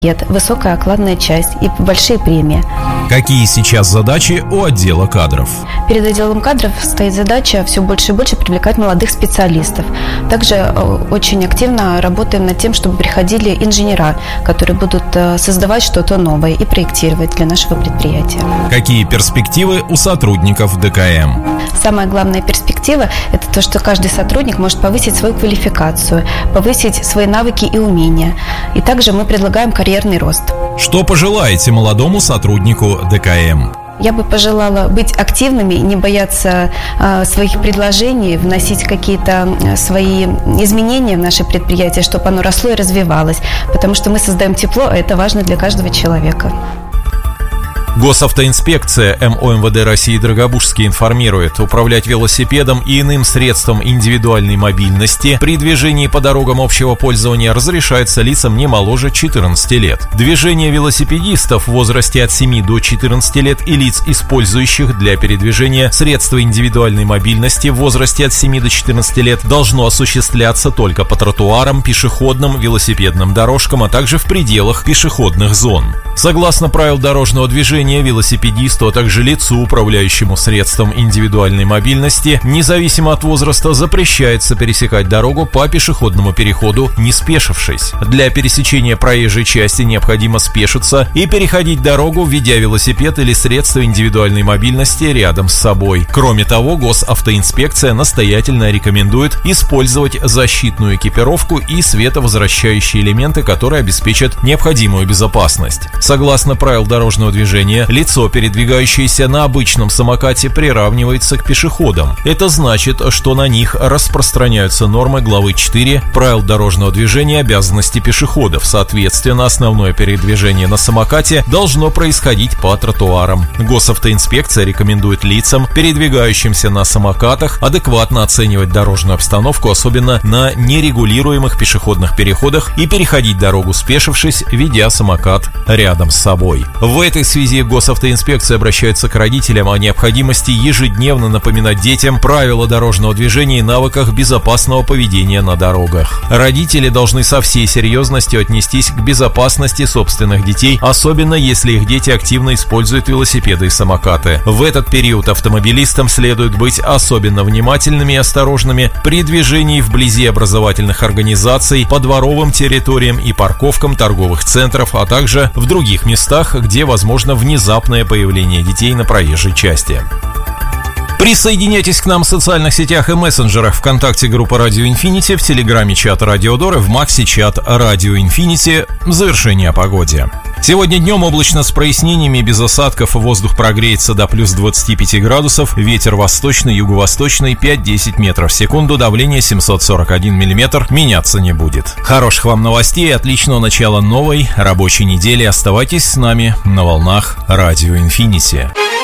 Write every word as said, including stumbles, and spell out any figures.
Высокая окладная часть и большие премии. Какие сейчас задачи у отдела кадров? Перед отделом кадров стоит задача все больше и больше привлекать молодых специалистов. Также очень активно работаем над тем, чтобы приходили инженера, которые будут создавать что-то новое и проектировать для нашего предприятия. Какие перспективы у сотрудников ДКМ? Самая главная перспектива – это то, что каждый сотрудник может повысить свою квалификацию, повысить свои навыки и умения. И также мы предлагаем карьерный рост. Что пожелаете молодому сотруднику ДКМ? Я бы пожелала быть активными, не бояться э, своих предложений, вносить какие-то свои изменения в наше предприятие, чтобы оно росло и развивалось. Потому что мы создаем тепло, а это важно для каждого человека. Госавтоинспекция эм о эм вэ дэ России Драгобужский информирует: управлять велосипедом и иным средством индивидуальной мобильности при движении по дорогам общего пользования разрешается лицам не моложе четырнадцати лет. Движение велосипедистов в возрасте от семи до четырнадцати лет и лиц, использующих для передвижения средства индивидуальной мобильности в возрасте от семи до четырнадцати лет, должно осуществляться только по тротуарам, пешеходным, велосипедным дорожкам, а также в пределах пешеходных зон. Согласно правил дорожного движения, велосипедисту, а также лицу, управляющему средством индивидуальной мобильности, независимо от возраста, запрещается пересекать дорогу по пешеходному переходу, не спешившись. Для пересечения проезжей части необходимо спешиться и переходить дорогу, ведя велосипед или средство индивидуальной мобильности рядом с собой. Кроме того, госавтоинспекция настоятельно рекомендует использовать защитную экипировку и световозвращающие элементы, которые обеспечат необходимую безопасность. Согласно правил дорожного движения, лицо, передвигающееся на обычном самокате, приравнивается к пешеходам. Это значит, что на них распространяются нормы главы четыре правил дорожного движения «Обязанности пешеходов». Соответственно, основное передвижение на самокате должно происходить по тротуарам. Госавтоинспекция рекомендует лицам, передвигающимся на самокатах, адекватно оценивать дорожную обстановку, особенно на нерегулируемых пешеходных переходах, и переходить дорогу, спешившись, ведя самокат рядом с собой. В этой связи госавтоинспекция обращается к родителям о необходимости ежедневно напоминать детям правила дорожного движения и навыках безопасного поведения на дорогах. Родители должны со всей серьезностью отнестись к безопасности собственных детей, особенно если их дети активно используют велосипеды и самокаты. В этот период автомобилистам следует быть особенно внимательными и осторожными при движении вблизи образовательных организаций, по дворовым территориям и парковкам торговых центров, а также в других местах, где возможно внезапное появление детей на проезжей части. Присоединяйтесь к нам в социальных сетях и мессенджерах: ВКонтакте группа Радио Инфинити, в Телеграме чат Радио Дор и в Максе чат Радио Инфинити. Завершение о погоде. Сегодня днем облачно с прояснениями, без осадков, воздух прогреется до плюс двадцати пяти градусов, ветер восточный, юго-восточный пять-десять метров в секунду, давление семьсот сорок один миллиметр, меняться не будет. Хороших вам новостей и отличного начала новой рабочей недели. Оставайтесь с нами на волнах Радио Инфинити.